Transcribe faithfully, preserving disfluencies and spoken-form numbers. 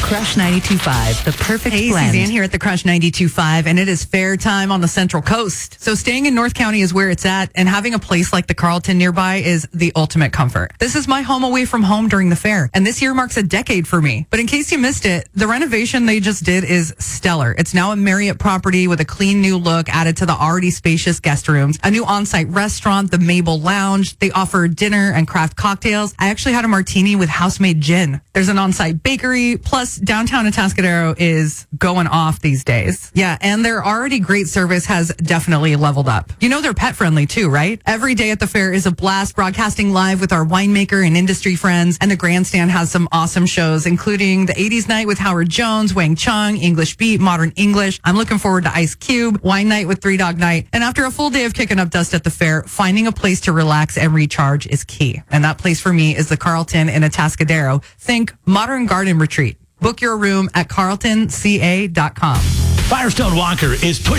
Crush ninety-two point five, the perfect Hey, blend. Suzanne here at the Crush ninety-two point five, and it is fair time on the Central Coast. So staying in North County is where it's at, and having a place like the Carlton nearby is the ultimate comfort. This is my home away from home during the fair, and this year marks a decade for me. But in case you missed it, the renovation they just did is stellar. It's now a Marriott property with a clean new look added to the already spacious guest rooms, a new on-site restaurant, the Mabel Lounge. They offer dinner and craft cocktails. I actually had a martini with house-made gin. There's an on-site bakery, plus downtown Atascadero is going off these days. Yeah, and their already great service has definitely leveled up. You know they're pet-friendly too, right? Every day at the fair is a blast, broadcasting live with our winemaker and industry friends, and the grandstand has some awesome shows, including the eighties night with Howard Jones, Wang Chung, English Beat, Modern English. I'm looking forward to Ice Cube, Wine Night with Three Dog Night, and after a full day of kicking up dust at the fair, finding a place to relax and recharge is key. And that place for me is the Carlton in Atascadero. Think Modern Garden Retreat. Book your room at carlton c a dot com. Firestone Walker is pushing